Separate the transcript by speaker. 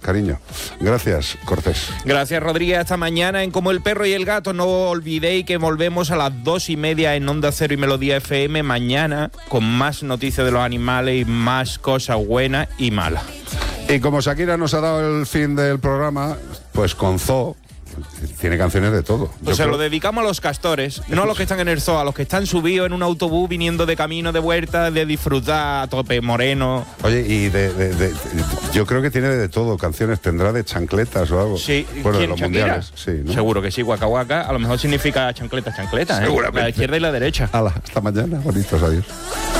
Speaker 1: cariño. Gracias, Cortés.
Speaker 2: Gracias, Rodríguez. Hasta mañana en Como el Perro y el Gato. No olvidéis que volvemos a las 2:30 en Onda Cero y Melodía FM mañana con más noticias de los animales y más cosas buenas y malas.
Speaker 1: Y como Shakira nos ha dado el fin del programa, pues con Zoo tiene canciones de todo.
Speaker 2: Pues lo dedicamos a los castores, no a los que están en el zoo, a los que están subidos en un autobús viniendo de camino, de vuelta, de disfrutar a tope, Moreno.
Speaker 1: Oye, y yo creo que tiene de todo, canciones, tendrá de chancletas o algo.
Speaker 2: Sí,
Speaker 1: bueno, de
Speaker 2: ¿quién,
Speaker 1: los
Speaker 2: Shakira?
Speaker 1: mundiales. Sí, ¿no?
Speaker 2: Seguro que sí, Waka Waka, a lo mejor significa chancleta,
Speaker 1: Seguramente.
Speaker 2: La izquierda y la derecha.
Speaker 1: Hala, hasta mañana, bonitos, adiós.